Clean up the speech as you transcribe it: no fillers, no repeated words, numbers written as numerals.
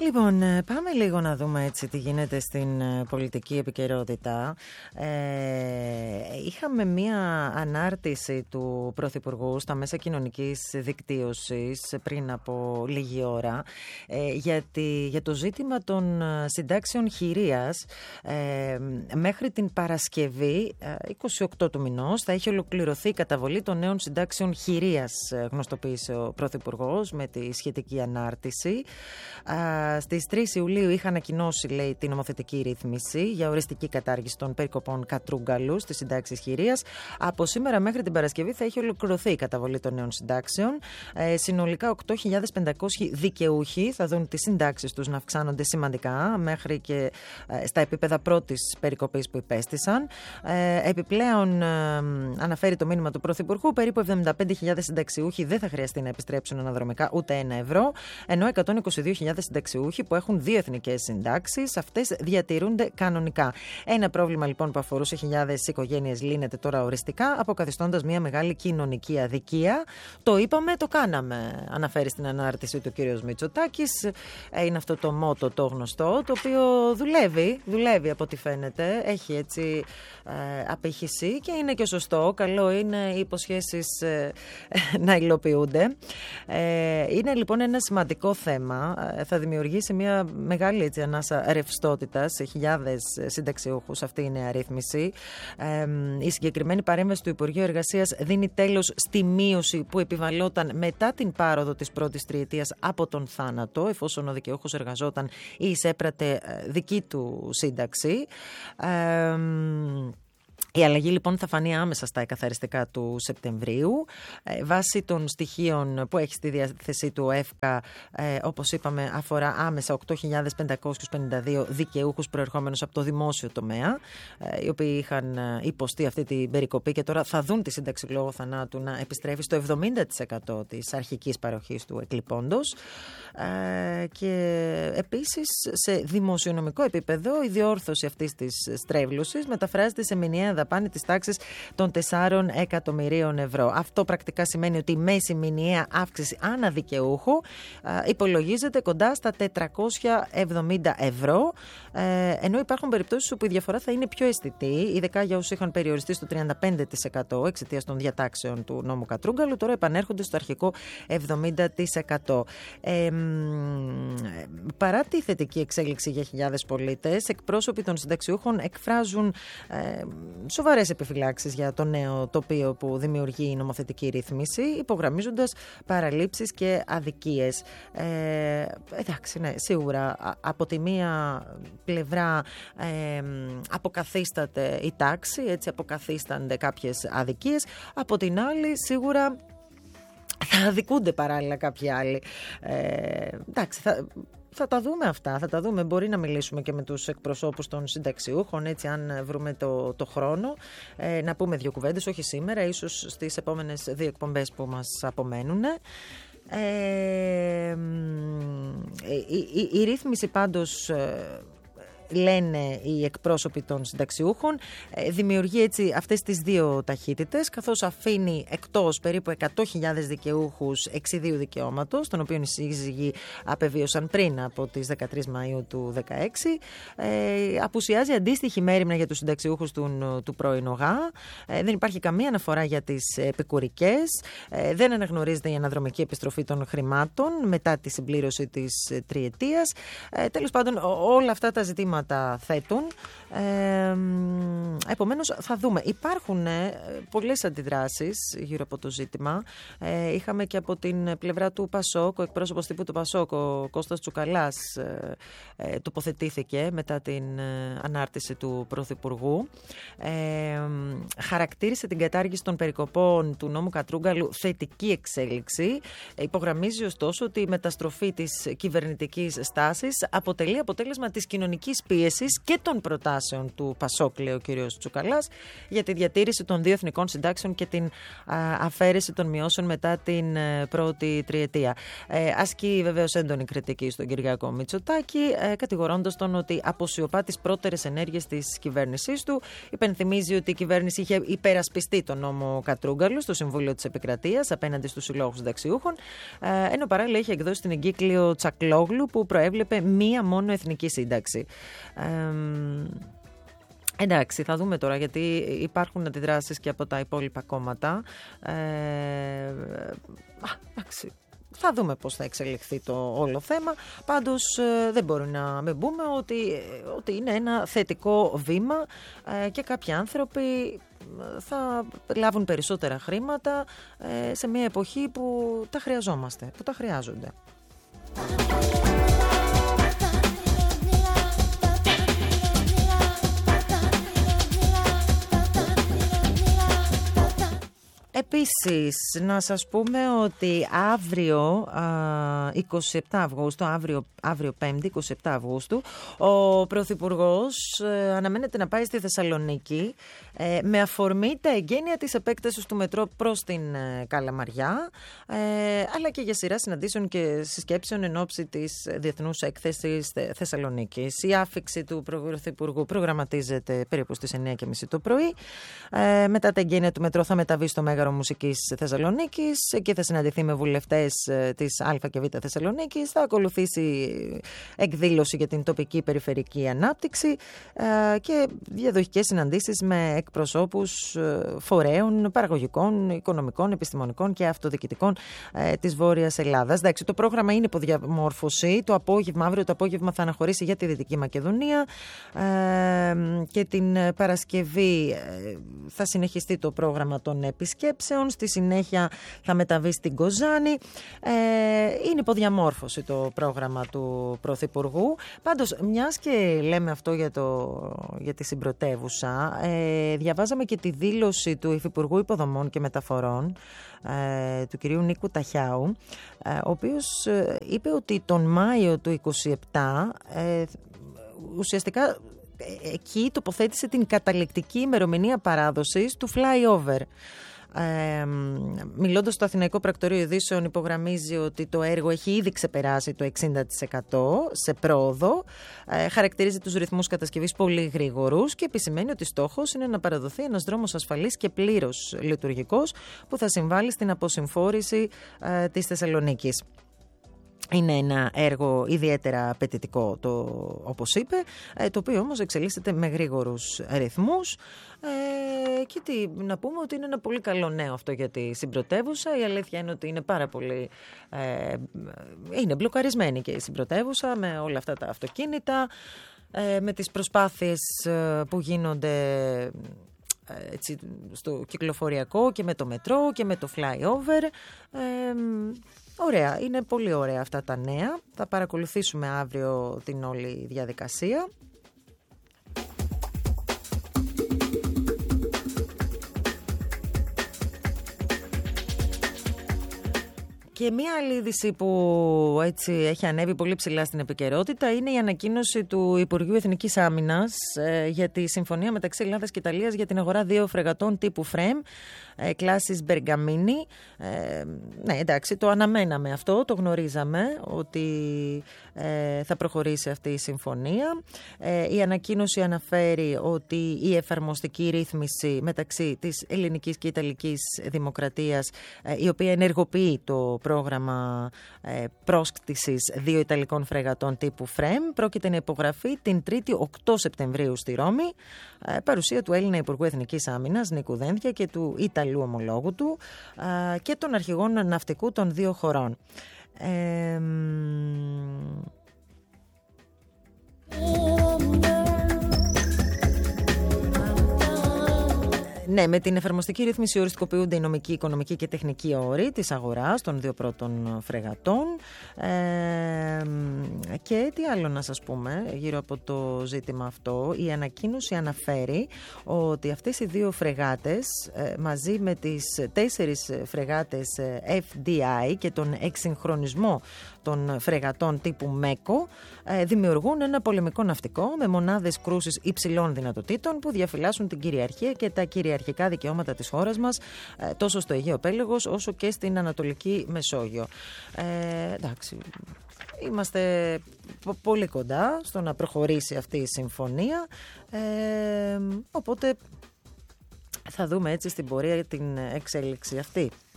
Λοιπόν, πάμε λίγο να δούμε έτσι τι γίνεται στην πολιτική επικαιρότητα. Είχαμε μία ανάρτηση του Πρωθυπουργού στα μέσα κοινωνικής δικτύωσης πριν από λίγη ώρα για το ζήτημα των συντάξεων χειρίας. Μέχρι την Παρασκευή, 28 του μηνός, θα έχει ολοκληρωθεί η καταβολή των νέων συντάξεων χειρίας, γνωστοποίησε ο Πρωθυπουργός με τη σχετική ανάρτηση. Στις 3 Ιουλίου είχα ανακοινώσει, λέει, την νομοθετική ρύθμιση για οριστική κατάργηση των περικοπών κατρούγκαλου στις συντάξεις χειρίας. Από σήμερα μέχρι την Παρασκευή θα έχει ολοκληρωθεί η καταβολή των νέων συντάξεων. Συνολικά 8.500 δικαιούχοι θα δουν τις συντάξεις τους να αυξάνονται σημαντικά μέχρι και στα επίπεδα πρώτης περικοπής που υπέστησαν. Επιπλέον, αναφέρει το μήνυμα του Πρωθυπουργού, περίπου 75.000 συνταξιούχοι δεν θα χρειαστεί να επιστρέψουν αναδρομικά ούτε €1, ενώ 122.000 συνταξιούχοι που έχουν 2 εθνικές συντάξεις, αυτές διατηρούνται κανονικά. Ένα πρόβλημα λοιπόν που αφορούσε χιλιάδες οικογένειες λύνεται τώρα οριστικά, αποκαθιστώντας μια μεγάλη κοινωνική αδικία. Το είπαμε, το κάναμε, αναφέρει στην ανάρτηση του κ. Μητσοτάκης. Είναι αυτό το μότο το γνωστό, το οποίο δουλεύει από ό,τι φαίνεται. Έχει έτσι απήχηση και είναι και σωστό. Καλό είναι οι υποσχέσεις να υλοποιούνται. Είναι λοιπόν ένα σημαντικό θέμα. Θα δημιουργήσει μια μεγάλη έτσι ανάσα ρευστότητας σε χιλιάδες συνταξιούχους αυτή η νέα ρύθμιση. Η συγκεκριμένη παρέμβαση του Υπουργείου Εργασίας δίνει τέλος στη μείωση που επιβαλόταν μετά την πάροδο της πρώτης τριετίας από τον θάνατο, εφόσον ο δικαιούχος εργαζόταν ή εισέπρατε δική του σύνταξη. Η αλλαγή λοιπόν θα φανεί άμεσα στα εκαθαριστικά του Σεπτεμβρίου. Βάσει των στοιχείων που έχει στη διάθεσή του ΕΦΚΑ, όπως είπαμε, αφορά άμεσα 8.552 δικαιούχους προερχόμενους από το δημόσιο τομέα, οι οποίοι είχαν υποστεί αυτή την περικοπή και τώρα θα δουν τη σύνταξη λόγω θανάτου να επιστρέφει στο 70% της αρχικής παροχής του εκλειπώντος. Και επίσης σε δημοσιονομικό επίπεδο η διόρθωση αυτής της στρέβλωσης μεταφράζεται σε μηνιαία δαπάνη της τάξης των 4 εκατομμυρίων ευρώ. Αυτό πρακτικά σημαίνει ότι η μέση μηνιαία αύξηση ανά δικαιούχο υπολογίζεται κοντά στα 470 ευρώ, ενώ υπάρχουν περιπτώσεις όπου η διαφορά θα είναι πιο αισθητή. Ειδικά για όσους είχαν περιοριστεί στο 35% εξαιτίας των διατάξεων του νόμου Κατρούγκαλου, τώρα επανέρχονται στο αρχικό 70%. Παρά τη θετική εξέλιξη για χιλιάδες πολίτες, εκπρόσωποι των συνταξιούχων εκφράζουν σοβαρές επιφυλάξεις για το νέο τοπίο που δημιουργεί η νομοθετική ρύθμιση, υπογραμμίζοντας παραλήψεις και αδικίες. Εντάξει, ναι, σίγουρα από τη μία πλευρά αποκαθίσταται η τάξη, έτσι αποκαθίστανται κάποιες αδικίες, από την άλλη σίγουρα θα αδικούνται παράλληλα κάποιοι άλλοι. Εντάξει, θα τα δούμε αυτά, θα τα δούμε. Μπορεί να μιλήσουμε και με τους εκπροσώπους των συνταξιούχων, έτσι αν βρούμε το χρόνο, να πούμε 2 κουβέντες, όχι σήμερα, ίσως στις επόμενες 2 εκπομπές που μας απομένουν. Η ρύθμιση πάντως, λένε οι εκπρόσωποι των συνταξιούχων, δημιουργεί έτσι αυτές τις 2 ταχύτητες, καθώς αφήνει εκτός περίπου 100.000 δικαιούχους εξιδίου δικαιώματος, των οποίων οι σύζυγοι απεβίωσαν πριν από τις 13 Μαΐου του 2016. Απουσιάζει αντίστοιχη μέριμνα για τους συνταξιούχους του πρώην ΟΓΑ. Δεν υπάρχει καμία αναφορά για τις επικουρικές. Δεν αναγνωρίζεται η αναδρομική επιστροφή των χρημάτων μετά τη συμπλήρωση της τριετίας. Τέλος πάντων, όλα αυτά τα ζητήματα θέτουν. Επομένως θα δούμε. Υπάρχουν πολλές αντιδράσεις γύρω από το ζήτημα. Είχαμε και από την πλευρά του Πασόκ, ο εκπρόσωπος τύπου του Πασόκ, ο Κώστας Τσουκαλάς, τοποθετήθηκε μετά την ανάρτηση του Πρωθυπουργού. Χαρακτήρισε την κατάργηση των περικοπών του νόμου Κατρούγκαλου θετική εξέλιξη. Υπογραμμίζει ωστόσο ότι η μεταστροφή της κυβερνητικής στάσης αποτελεί αποτέλεσμα της κοινωνικής πίεσης και των προτάσεων του Πασόκ, λέει ο κύριος Τσουκαλάς, για τη διατήρηση των 2 εθνικών συντάξεων και την αφαίρεση των μειώσεων μετά την πρώτη τριετία. Ασκεί βεβαίως έντονη κριτική στον Κυριάκο Μητσοτάκη, κατηγορώντας τον ότι αποσιωπά τις πρώτερες ενέργειες της κυβέρνησής του. Υπενθυμίζει ότι η κυβέρνηση είχε υπερασπιστεί τον νόμο Κατρούγκαλου στο Συμβούλιο της Επικρατείας απέναντι στους συλλόγους συνταξιούχων, ενώ παράλληλα είχε εκδώσει την εγκύκλιο Τσακλόγλου που προέβλεπε μία μόνο εθνική σύνταξη. Εντάξει, θα δούμε τώρα, γιατί υπάρχουν αντιδράσεις και από τα υπόλοιπα κόμματα. Εντάξει. Θα δούμε πώς θα εξελιχθεί το όλο θέμα. Πάντως δεν μπορεί να μην πούμε ότι είναι ένα θετικό βήμα και κάποιοι άνθρωποι θα λάβουν περισσότερα χρήματα σε μια εποχή που τα χρειαζόμαστε, που τα χρειάζονται. Επίσης, να σας πούμε ότι αύριο 27 Αυγούστου, αύριο 5η 27 Αυγούστου, ο Πρωθυπουργός αναμένεται να πάει στη Θεσσαλονίκη με αφορμή τα εγγένεια της επέκτασης του μετρό προς την Καλαμαριά, αλλά και για σειρά συναντήσεων και συσκέψεων εν ώψη της Διεθνούς Έκθεσης Θεσσαλονίκης. Η άφιξη του Πρωθυπουργού προγραμματίζεται περίπου στις 9:30 το πρωί. Μετά τα εγγένεια του μετρό θα μεταβεί στο Μέγαρο Μουσικής Θεσσαλονίκης και θα συναντηθεί με βουλευτές της Α και Β Θεσσαλονίκης. Θα ακολουθήσει εκδήλωση για την τοπική περιφερειακή ανάπτυξη και διαδοχικές συναντήσεις με εκπροσώπους φορέων παραγωγικών, οικονομικών, επιστημονικών και αυτοδιοικητικών της Βόρειας Ελλάδας. Εντάξει, το πρόγραμμα είναι υποδιαμόρφωση. Αύριο το απόγευμα θα αναχωρήσει για τη Δυτική Μακεδονία και την Παρασκευή θα συνεχιστεί το πρόγραμμα των επισκέψεων. Στη συνέχεια θα μεταβεί στην Κοζάνη. Είναι υποδιαμόρφωση το πρόγραμμα του Πρωθυπουργού. Πάντως, μιας και λέμε αυτό για τη συμπρωτεύουσα, διαβάζαμε και τη δήλωση του Υφυπουργού Υποδομών και Μεταφορών, του κυρίου Νίκου Ταχιάου, ο οποίος είπε ότι τον Μάιο του 2027 ουσιαστικά εκεί τοποθέτησε την καταληκτική ημερομηνία παράδοσης του flyover. Μιλώντας στο Αθηναϊκό Πρακτορείο Ειδήσεων, υπογραμμίζει ότι το έργο έχει ήδη ξεπεράσει το 60% σε πρόοδο, χαρακτηρίζει τους ρυθμούς κατασκευής πολύ γρήγορους και επισημαίνει ότι στόχος είναι να παραδοθεί ένας δρόμος ασφαλής και πλήρως λειτουργικός που θα συμβάλλει στην αποσυμφόρηση της Θεσσαλονίκης. Είναι ένα έργο ιδιαίτερα απαιτητικό, όπως είπε, το οποίο όμως εξελίσσεται με γρήγορους ρυθμούς. Και τι να πούμε, ότι είναι ένα πολύ καλό νέο αυτό για τη συμπρωτεύουσα. Η αλήθεια είναι ότι είναι πάρα πολύ είναι μπλοκαρισμένη και η συμπρωτεύουσα με όλα αυτά τα αυτοκίνητα, με τις προσπάθειες που γίνονται έτσι, στο κυκλοφοριακό και με το μετρό και με το flyover. Ωραία, είναι πολύ ωραία αυτά τα νέα. Θα παρακολουθήσουμε αύριο την όλη διαδικασία. Και μία άλλη είδηση που έτσι έχει ανέβει πολύ ψηλά στην επικαιρότητα είναι η ανακοίνωση του Υπουργείου Εθνικής Άμυνας για τη συμφωνία μεταξύ Ελλάδας και Ιταλίας για την αγορά 2 φρεγατών τύπου FREMM, κλάσης Μπεργαμίνη. Ναι, εντάξει, το αναμέναμε αυτό, το γνωρίζαμε ότι θα προχωρήσει αυτή η συμφωνία. Η ανακοίνωση αναφέρει ότι η εφαρμοστική ρύθμιση μεταξύ της ελληνικής και ιταλικής δημοκρατίας, η οποία ενεργοποιεί το πρόγραμμα πρόσκτησης 2 ιταλικών φρεγατών τύπου FREMM, πρόκειται να υπογραφεί την 3η 8 Σεπτεμβρίου στη Ρώμη, παρουσία του Έλληνα Υπουργού Εθνικής Άμυνας Νίκου Δένδια και του Ιταλού ομολόγου του και των αρχηγών ναυτικού των 2 χωρών. Ναι, με την εφαρμοστική ρύθμιση οριστικοποιούνται οι νομικοί, οικονομικοί και τεχνικοί όροι της αγοράς των δύο πρώτων φρεγατών. Και τι άλλο να σας πούμε γύρω από το ζήτημα αυτό. Η ανακοίνωση αναφέρει ότι αυτές οι δύο φρεγάτες μαζί με τις 4 φρεγάτες FDI και τον εξυγχρονισμό των φρεγατών τύπου MECO δημιουργούν ένα πολεμικό ναυτικό με μονάδες κρούσης υψηλών δυνατοτήτων που διαφυλάσσουν την κυριαρχία και τα κυριαρχικά δικαιώματα της χώρας μας τόσο στο Αιγαίο Πέλαγος όσο και στην Ανατολική Μεσόγειο. Εντάξει, είμαστε πολύ κοντά στο να προχωρήσει αυτή η συμφωνία, οπότε θα δούμε έτσι στην πορεία την εξέλιξη αυτή.